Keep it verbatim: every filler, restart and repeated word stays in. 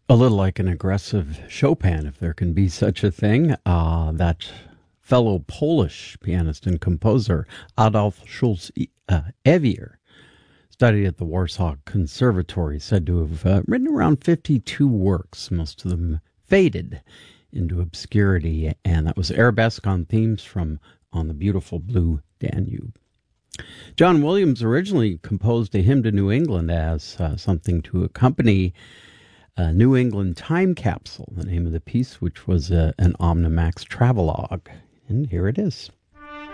A little like an aggressive Chopin, if there can be such a thing. Uh, that fellow Polish pianist and composer, Adolf Schulz uh, Evier, studied at the Warsaw Conservatory, said to have uh, written around fifty-two works, most of them faded into obscurity, and that was arabesque on themes from On the Beautiful Blue Danube. John Williams originally composed a hymn to New England as uh, something to accompany a New England Time Capsule, the name of the piece, which was uh, an Omnimax travelogue. And here it is.